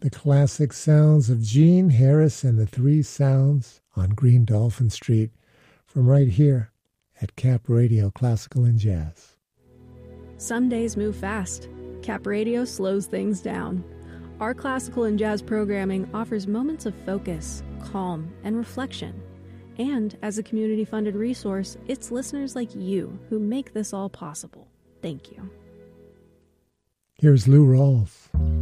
The classic sounds of Gene Harris and the Three Sounds on Green Dolphin Street from right here at Cap Radio Classical and Jazz. Some days move fast. Cap Radio slows things down. Our classical and jazz programming offers moments of focus, calm, and reflection. And as a community-funded resource, it's listeners like you who make this all possible. Thank you. Here's Lou Rawls.